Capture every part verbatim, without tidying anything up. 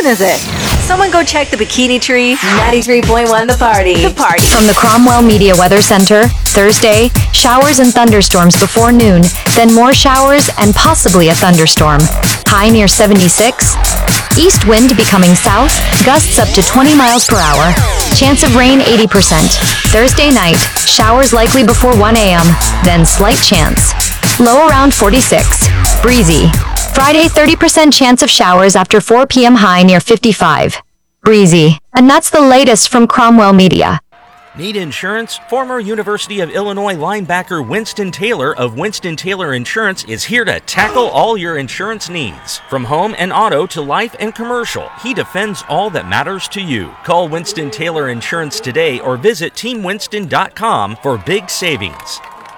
season is it? Someone go check the Bikini Tree. ninety-three point one The Party. The Party. From the Cromwell Media Weather Center, Thursday, showers and thunderstorms before noon, then more showers and possibly a thunderstorm. High near seventy-six. East wind becoming south, gusts up to twenty miles per hour. Chance of rain eighty percent. Thursday night, showers likely before one a.m., then slight chance. Low around forty-six. Breezy. Friday, thirty percent chance of showers after four p.m. high near fifty-five. Breezy. And that's the latest from Cromwell Media. Need insurance? Former University of Illinois linebacker Winston Taylor of Winston Taylor Insurance is here to tackle all your insurance needs. From home and auto to life and commercial, he defends all that matters to you. Call Winston Taylor Insurance today or visit team winston dot com for big savings.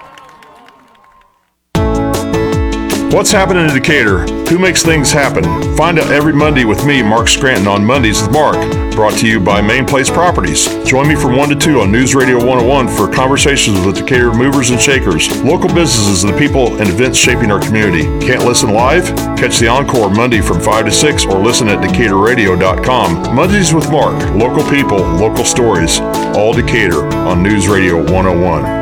What's happening in Decatur? Who makes things happen? Find out every Monday with me, Mark Scranton, on Mondays with Mark, brought to you by Main Place Properties. Join me from one to two on News Radio one oh one for conversations with Decatur movers and shakers, local businesses, and the people and events shaping our community. Can't listen live? Catch the encore Monday from five to six or listen at decatur radio dot com. Mondays with Mark, local people, local stories, all Decatur on News Radio one oh one.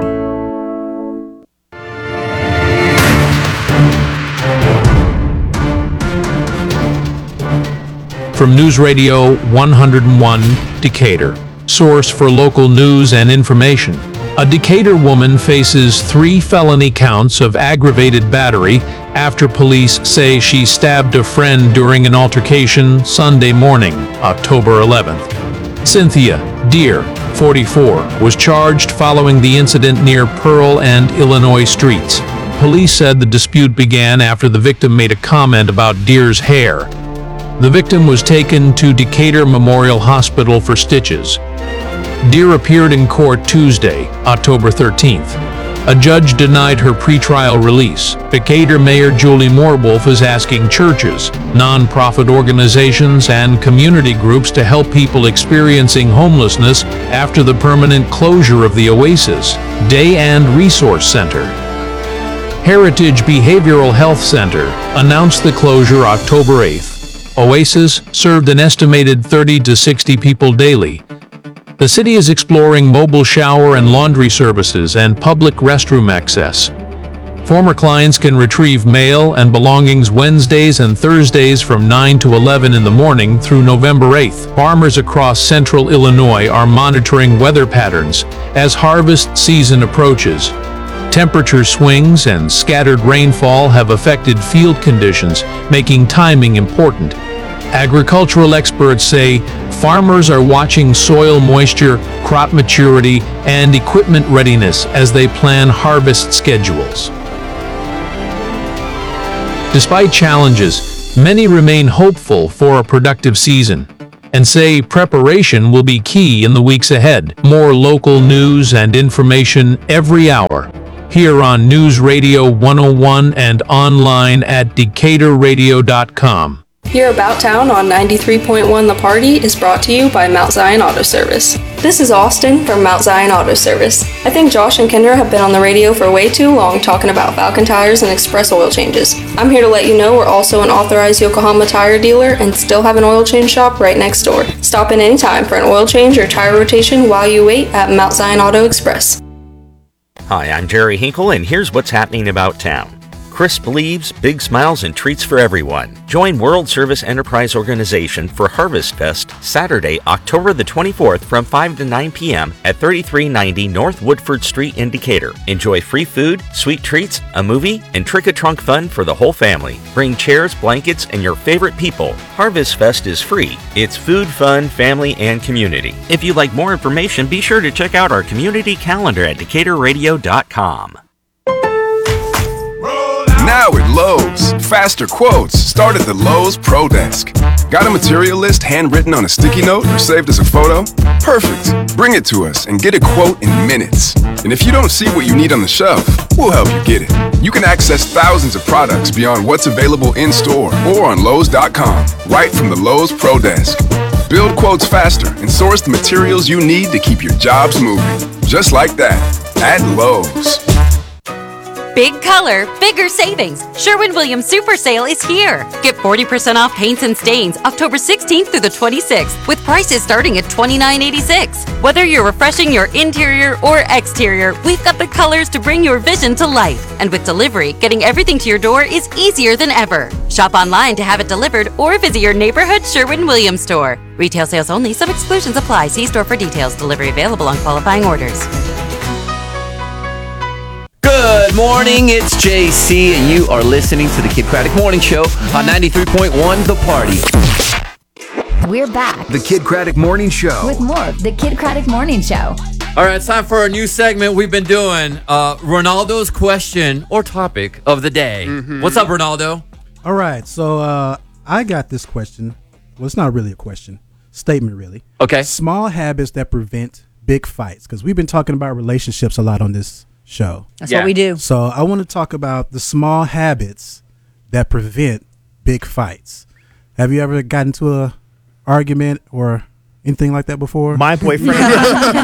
From News Radio one oh one, Decatur, source for local news and information. A Decatur woman faces three felony counts of aggravated battery after police say she stabbed a friend during an altercation Sunday morning, October eleventh. Cynthia Deere, forty-four, was charged following the incident near Pearl and Illinois streets. Police said the dispute began after the victim made a comment about Deere's hair. The victim was taken to Decatur Memorial Hospital for stitches. Deere appeared in court Tuesday, October thirteenth. A judge denied her pretrial release. Decatur Mayor Julie Moorwolf is asking churches, non-profit organizations, and community groups to help people experiencing homelessness after the permanent closure of the Oasis Day and Resource Center. Heritage Behavioral Health Center announced the closure October eighth. Oasis served an estimated thirty to sixty people daily. The city is exploring mobile shower and laundry services and public restroom access. Former clients can retrieve mail and belongings Wednesdays and Thursdays from nine to eleven in the morning through November eighth. Farmers across central Illinois are monitoring weather patterns as harvest season approaches. Temperature swings and scattered rainfall have affected field conditions, making timing important. Agricultural experts say farmers are watching soil moisture, crop maturity, and equipment readiness as they plan harvest schedules. Despite challenges, many remain hopeful for a productive season and say preparation will be key in the weeks ahead. More local news and information every hour here on News Radio one oh one and online at decatur radio dot com. Your About Town on ninety-three point one The Party is brought to you by Mount Zion Auto Service. This is Austin from Mount Zion Auto Service. I think Josh and Kendra have been on the radio for way too long talking about Falcon tires and express oil changes. I'm here to let you know we're also an authorized Yokohama tire dealer and still have an oil change shop right next door. Stop in anytime for an oil change or tire rotation while you wait at Mount Zion Auto Express. Hi, I'm Jerry Hinkle, and here's what's happening about town. Crisp leaves, big smiles, and treats for everyone. Join World Service Enterprise Organization for Harvest Fest Saturday, October the twenty-fourth from five to nine p.m. at thirty-three ninety North Woodford Street in Decatur. Enjoy free food, sweet treats, a movie, and trick-a-trunk fun for the whole family. Bring chairs, blankets, and your favorite people. Harvest Fest is free. It's food, fun, family, and community. If you'd like more information, be sure to check out our community calendar at decatur radio dot com. Now at Lowe's, faster quotes start at the Lowe's Pro Desk. Got a material list handwritten on a sticky note or saved as a photo? Perfect. Bring it to us and get a quote in minutes. And if you don't see what you need on the shelf, we'll help you get it. You can access thousands of products beyond what's available in store or on Lowe's dot com, right from the Lowe's Pro Desk. Build quotes faster and source the materials you need to keep your jobs moving. Just like that, at Lowe's. Big color, bigger savings. Sherwin-Williams Super Sale is here. Get forty percent off paints and stains October sixteenth through the twenty-sixth with prices starting at twenty-nine eighty-six. Whether you're refreshing your interior or exterior, we've got the colors to bring your vision to life. And with delivery, getting everything to your door is easier than ever. Shop online to have it delivered or visit your neighborhood Sherwin-Williams store. Retail sales only. Some exclusions apply. See store for details. Delivery available on qualifying orders. Good morning, it's J C, and you are listening to the Kid Craddock Morning Show on ninety-three point one The Party. We're back The Kid Craddock Morning Show. with more of the Kid Craddock Morning Show. All right, it's time for a new segment we've been doing, uh, Ronaldo's question or topic of the day. Mm-hmm. What's up, Ronaldo? All right, so uh, I got this question. Well, it's not really a question. Statement, really. Okay. Small habits that prevent big fights, because we've been talking about relationships a lot on this show. That's yeah. what we do. So I want to talk about the small habits that prevent big fights. Have you ever gotten into a argument or anything like that before? My boyfriend. yeah.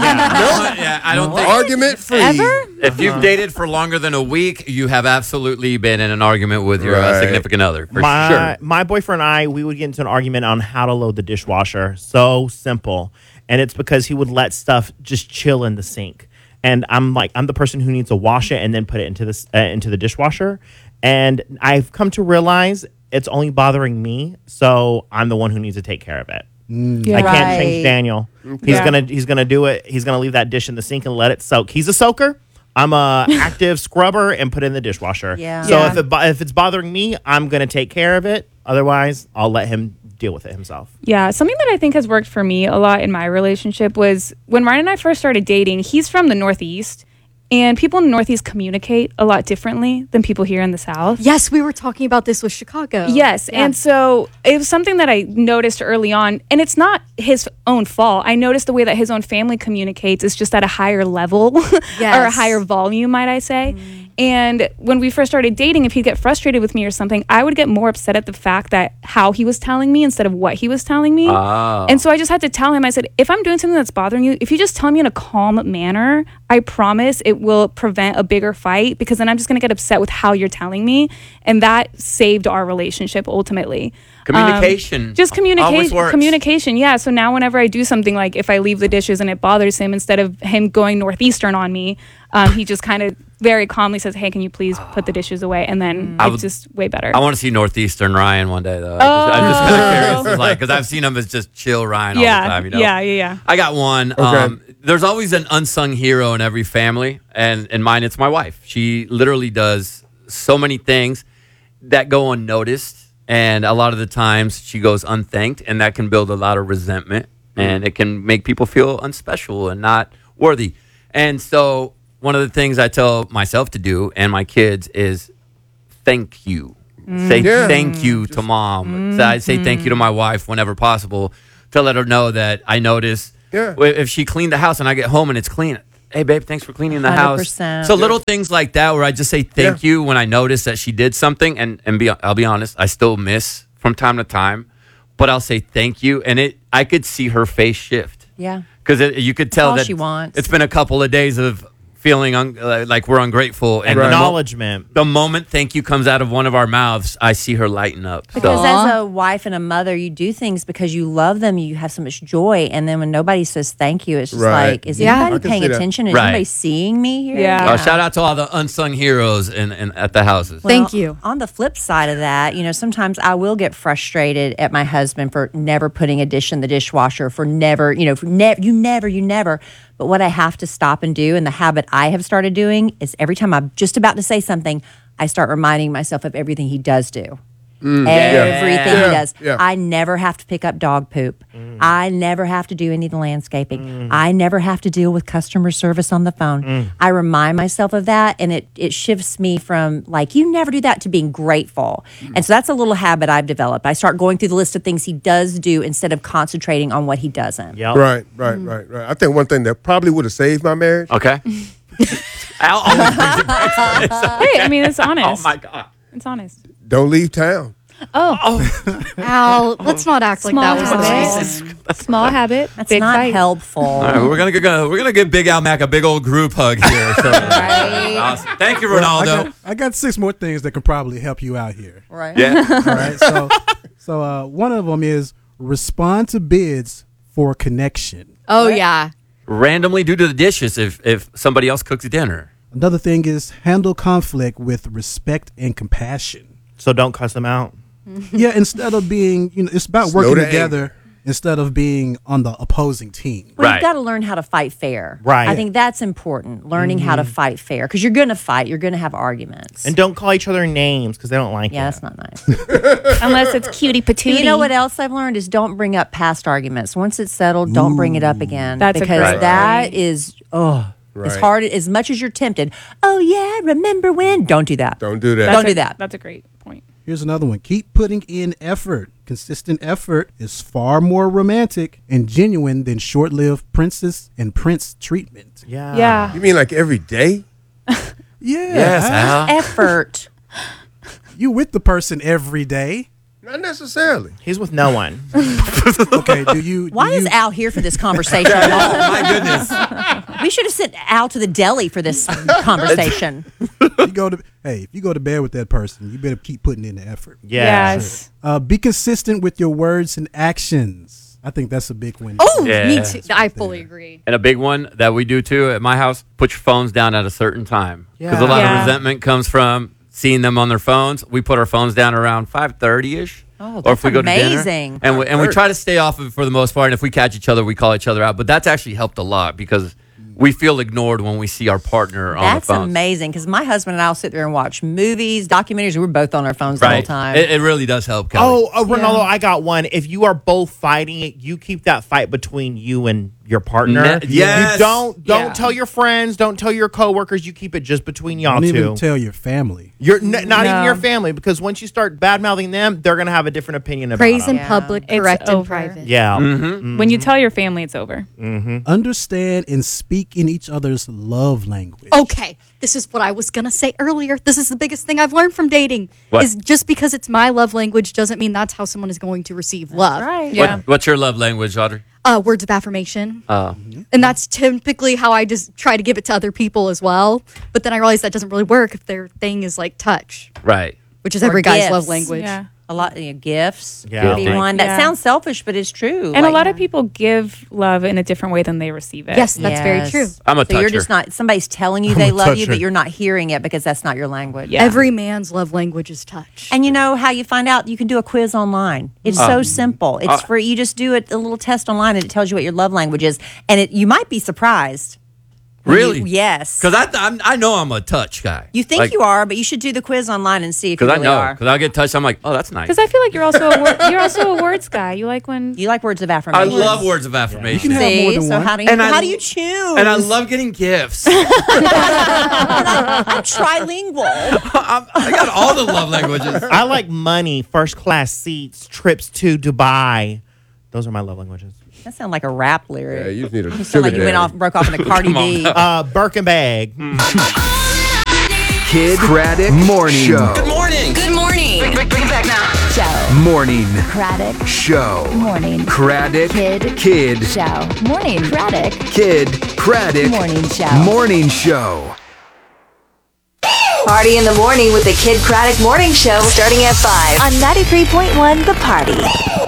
No, yeah, I don't think argument free. Ever? If you've dated for longer than a week, you have absolutely been in an argument with your Right. uh, significant other. For my, sure. My boyfriend and I, we would get into an argument on how to load the dishwasher. So simple. And it's because he would let stuff just chill in the sink. And I'm like, I'm the person who needs to wash it and then put it into this uh, into the dishwasher. And I've come to realize it's only bothering me, so I'm the one who needs to take care of it. Mm. Yeah. I can't Right. change Daniel. He's Yeah. gonna he's gonna do it. He's gonna leave that dish in the sink and let it soak. He's a soaker. I'm a active scrubber and put it in the dishwasher. Yeah. So Yeah. if it bo- if it's bothering me, I'm gonna take care of it. Otherwise, I'll let him deal with it himself. Yeah, something that I think has worked for me a lot in my relationship was when Ryan and I first started dating, he's from the Northeast, and people in the Northeast communicate a lot differently than people here in the South. Yes, we were talking about this with Chicago. Yes, Yeah. and so it was something that I noticed early on, and it's not his own fault. I noticed the way that his own family communicates is just at a higher level or a Yes. higher volume, might I say. And when we first started dating, if he'd get frustrated with me or something, I would get more upset at the fact that how he was telling me instead of what he was telling me. Oh. And so I just had to tell him, I said, if I'm doing something that's bothering you, if you just tell me in a calm manner, I promise it will prevent a bigger fight, because then I'm just going to get upset with how you're telling me. And that saved our relationship ultimately. Communication. Um, just always communication. works. Communication, yeah. So now whenever I do something, like if I leave the dishes and it bothers him, instead of him going Northeastern on me, um, he just kind of very calmly says, hey, can you please put the dishes away? And then I it's would- just way better. I want to see Northeastern Ryan one day, though. I just, I'm just kind of Oh. curious, like, because I've seen him as just chill Ryan all yeah, the time. You know? yeah, yeah, yeah. I got one. Um, there's always an unsung hero in every family, and in mine, it's my wife. She literally does so many things that go unnoticed, and a lot of the times she goes unthanked, and that can build a lot of resentment, and it can make people feel unspecial and not worthy. And so one of the things I tell myself to do and my kids is thank you. Say Yeah. thank you to mom. So I say thank you to my wife whenever possible to let her know that I notice Yeah. if she cleaned the house and I get home and it's clean. Hey, babe, thanks for cleaning the one hundred house. percent. So little things like that where I just say thank you when I notice that she did something. And, and be, I'll be honest, I still miss from time to time. But I'll say thank you. And it, I could see her face shift. Yeah. Because you could tell all that she wants. it's been a couple of days of feeling un- uh, like we're ungrateful. And the mo- acknowledgement. the moment thank you comes out of one of our mouths, I see her lighten up. Because So- as a wife and a mother, you do things because you love them. You have so much joy. And then when nobody says thank you, it's just Right. like, is Yeah. I anybody can paying see that. attention? Is Right. anybody seeing me here? Yeah. Uh, shout out to all the unsung heroes in, in at the houses. Well, Thank you. On the flip side of that, you know, sometimes I will get frustrated at my husband for never putting a dish in the dishwasher, for never, you know, for never, you never, you never. But what I have to stop and do, and the habit I have started doing, is every time I'm just about to say something, I start reminding myself of everything he does do. Mm. Everything Yeah. he does. Yeah. I never have to pick up dog poop. Mm. I never have to do any of the landscaping. I never have to deal with customer service on the phone. Mm. I remind myself of that, and it it shifts me from like, you never do that, to being grateful. And so that's a little habit I've developed. I start going through the list of things he does do instead of concentrating on what he doesn't. Yep. Right, right, right, right. I think one thing that probably would have saved my marriage. Okay. Al always brings it back to this. Hey, I mean, it's honest. Oh, my God. It's honest. Don't leave town. Oh. Ow. Let's not act like Small that was the habit. reason. Small habit. That's big not fight. helpful. All right, we're gonna go. We're gonna give Big Al Mac a big old group hug here. So, awesome. Thank you, Well, Ronaldo. I, got, I got six more things that can probably help you out here. Right. Yeah. All right. So, so uh, one of them is respond to bids for connection. Oh, yeah. Randomly do to the dishes if if somebody else cooks dinner. Another thing is handle conflict with respect and compassion. So don't cuss them out. Yeah, instead of being, you know, it's about Slow working to together instead of being on the opposing team. Well, Right. you've got to learn how to fight fair. Right. I think that's important, learning how to fight fair. Because you're going to fight. You're going to have arguments. And don't call each other names because they don't like yeah, it. that's not nice. Unless it's cutie But patootie. you know what else I've learned is don't bring up past arguments. Once it's settled, don't bring it up again. That's a because great that point. is, oh, as Right. hard as much as you're tempted. Oh, yeah, remember when? Don't do that. Don't do that. That's Don't a- do that. That's a great point. Here's another one. Keep putting in effort. Consistent effort is far more romantic and genuine than short-lived princess and prince treatment. Yeah. Yeah. You mean like every day? Yeah. Yes, Al. Effort. You with the person every day. Not necessarily. He's with no one. Okay, do you do Why is you- Al here for this conversation? Oh my goodness. We should have sent Al to the deli for this conversation. you go to hey, if you go to bed with that person, you better keep putting in the effort. Yeah. Yes. Uh, be consistent with your words and actions. I think that's a big win. Oh, Yeah. me too. I fully agree. And a big one that we do too at my house: put your phones down at a certain time. Because a lot Yeah. of resentment comes from seeing them on their phones. We put our phones down around five thirty ish. Oh, or if that's we go to dinner, amazing. and we, and we try to stay off of it for the most part. And if we catch each other, we call each other out. But that's actually helped a lot because we feel ignored when we see our partner on the That's phone. amazing because my husband and I will sit there and watch movies, documentaries. We're both on our phones the whole Right. time. It, it really does help. Kelly. Oh, uh, Ronaldo, I got one. If you are both fighting it, you keep that fight between you and your partner. Ne- yes. You don't don't Yeah. tell your friends, don't tell your coworkers. You keep it just between y'all Don't two. even tell your family. You're n- not No. even your family because once you start bad mouthing them, they're gonna have a different opinion about Praise them. in Yeah. public, It's correct in over. private. Yeah. Mm-hmm. When you tell your family, it's over. Understand and speak in each other's love language. Okay, this is what I was gonna say earlier. This is the biggest thing I've learned from dating. What? Is just because it's my love language doesn't mean that's how someone is going to receive love. right. Yeah. What, what's your love language, Audrey? Uh, words of affirmation, Uh, and that's typically how I just try to give it to other people as well. But then I realize that doesn't really work if their thing is like touch, right. which is Or every guy's gifts. love language. Yeah. A lot of you know, gifts. Yeah. Could be Gifting. one. That Yeah. sounds selfish, but it's true. And Like- a lot of people give love in a different way than they receive it. Yes, that's very Yes. true. I'm a so you're toucher. just not somebody's telling you I'm they a love you, toucher. but you're not hearing it because that's not your language. Yeah. Every man's love language is touch. And you know how you find out? You can do a quiz online. It's so simple. It's Uh, free. You just do it, a little test online, and it tells you what your love language is. And it, you might be surprised. when you- Really? yes. Because I, I'm, I know I'm a touch guy. You think Like, you are, but you should do the quiz online and see if you Because really I know. are. Because I'll get touched. I'm like, oh, that's nice. Because I feel like you're also a wor- you're also a words guy. You like when You like words of I affirmation. love words of affirmation. You can have See? more than so one. how do you And I- how do you choose? And I love getting gifts. I'm trilingual. I'm, I got all the love languages. I like money, first class seats, trips to Dubai. Those are my love languages. That sounds like a rap lyric. Yeah, you just need a You sugar sound like you went daddy. off, broke off into Cardi Come on B. now. Uh, Birkin bag. Kid Craddock Morning Show. Good morning. Good morning. Bring, bring, bring it back now. Show. Morning Craddock. Show. Morning. Craddock Kid. Kid Show. Morning. Craddock. Kid Craddock Morning Show. Morning Show. Party in the morning with the Kid Craddock Morning Show starting at five on ninety-three point one The Party.